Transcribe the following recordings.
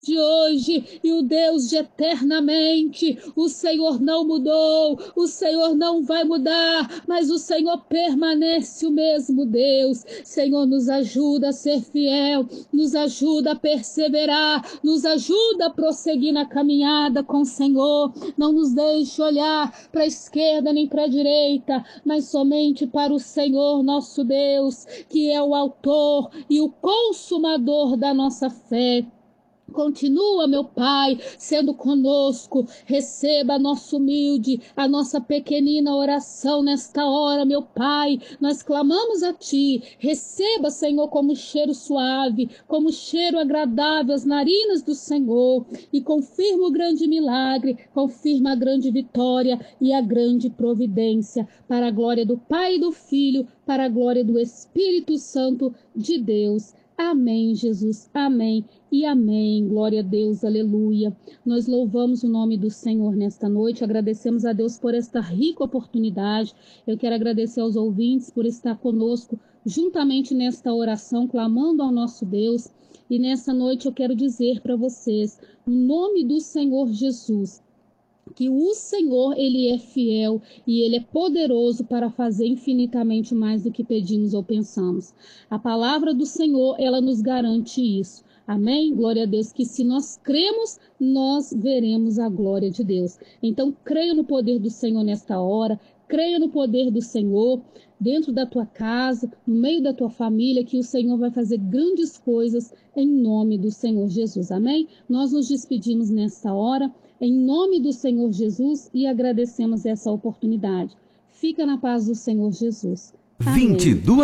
de hoje e o Deus de eternamente. O Senhor não mudou, o Senhor não vai mudar, mas o Senhor permanece o mesmo Deus. Senhor, nos ajuda a ser fiel, nos ajuda a perseverar, nos ajuda a prosseguir na caminhada com o Senhor. Não nos deixe olhar para a esquerda nem para a direita, mas somente para o Senhor nosso Deus, que é o autor e o consumador da nossa fé. Continua, meu Pai, sendo conosco. Receba a nossa humilde, a nossa pequenina oração nesta hora, meu Pai. Nós clamamos a Ti. Receba, Senhor, como cheiro suave, como cheiro agradável às narinas do Senhor. E confirma o grande milagre, confirma a grande vitória e a grande providência. Para a glória do Pai e do Filho, para a glória do Espírito Santo de Deus. Amém, Jesus. Amém e amém. Glória a Deus, aleluia. Nós louvamos o nome do Senhor nesta noite, agradecemos a Deus por esta rica oportunidade. Eu quero agradecer aos ouvintes por estar conosco juntamente nesta oração, clamando ao nosso Deus. E nessa noite eu quero dizer para vocês, no nome do Senhor Jesus, que o Senhor, Ele é fiel e Ele é poderoso para fazer infinitamente mais do que pedimos ou pensamos. A palavra do Senhor, ela nos garante isso. Amém? Glória a Deus, que se nós cremos, nós veremos a glória de Deus. Então, creia no poder do Senhor nesta hora, creia no poder do Senhor dentro da tua casa, no meio da tua família, que o Senhor vai fazer grandes coisas em nome do Senhor Jesus. Amém? Nós nos despedimos nesta hora, em nome do Senhor Jesus, e agradecemos essa oportunidade. Fica na paz do Senhor Jesus. Amém.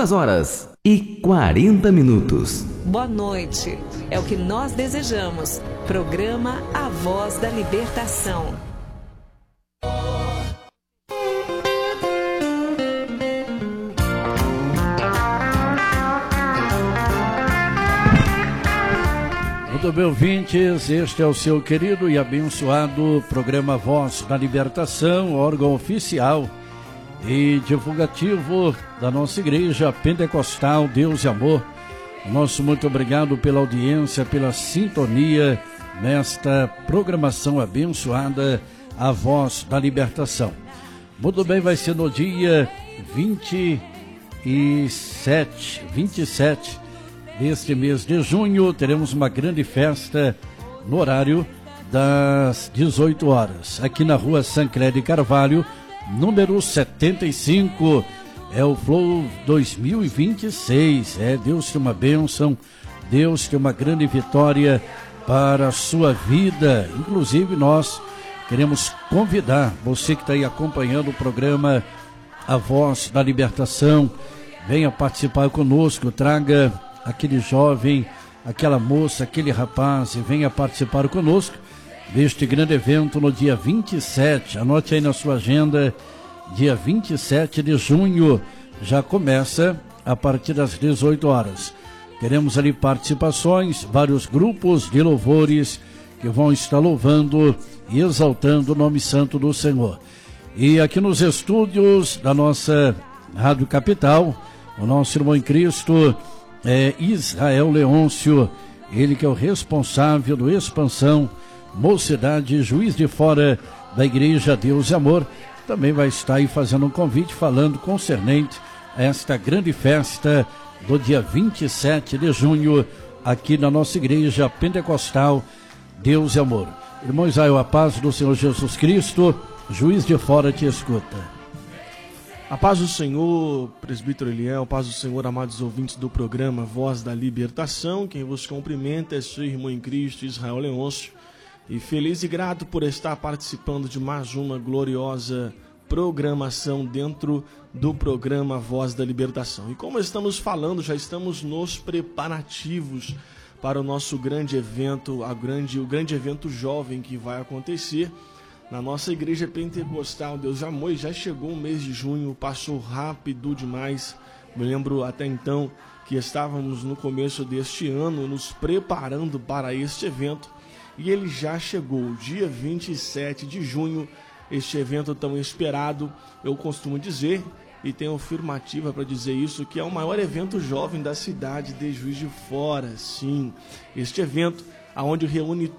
22h40. Boa noite. É o que nós desejamos. Programa A Voz da Libertação. Muito bem, ouvintes, este é o seu querido e abençoado programa Voz da Libertação, órgão oficial e divulgativo da nossa igreja pentecostal Deus e Amor. Nosso muito obrigado pela audiência, pela sintonia nesta programação abençoada, a Voz da Libertação. Muito bem, vai ser no dia 27 deste mês de junho, teremos uma grande festa no horário das 18 horas, aqui na rua Sancler Carvalho, número 75, é o Flow 2026, Deus tem uma bênção, Deus tem uma grande vitória para a sua vida. Inclusive nós queremos convidar você que está aí acompanhando o programa A Voz da Libertação, venha participar conosco, traga aquele jovem, aquela moça, aquele rapaz, e venha participar conosco deste grande evento no dia 27, anote aí na sua agenda, dia 27 de junho, já começa a partir das 18 horas. Teremos ali participações, vários grupos de louvores que vão estar louvando e exaltando o nome santo do Senhor. E aqui nos estúdios da nossa Rádio Capital, o nosso irmão em Cristo, Israel Leôncio, ele que é o responsável do Expansão, Mocidade, Juiz de Fora da Igreja Deus e Amor, também vai estar aí fazendo um convite, falando concernente a esta grande festa do dia 27 de junho, aqui na nossa Igreja Pentecostal Deus e Amor. Irmão Israel, a paz do Senhor Jesus Cristo, Juiz de Fora te escuta. A paz do Senhor, presbítero Eliel, a paz do Senhor, amados ouvintes do programa Voz da Libertação. Quem vos cumprimenta é seu irmão em Cristo, Israel Leôncio, e feliz e grato por estar participando de mais uma gloriosa programação dentro do programa Voz da Libertação. E como estamos falando, já estamos nos preparativos para o nosso grande evento, o grande evento jovem que vai acontecer na nossa igreja pentecostal Deus e Amor. Já chegou o mês de junho, passou rápido demais. Me lembro até então que estávamos no começo deste ano nos preparando para este evento, e ele já chegou, dia 27 de junho, este evento tão esperado. Eu costumo dizer, e tenho afirmativa para dizer isso, que é o maior evento jovem da cidade de Juiz de Fora. Sim, este evento onde reúne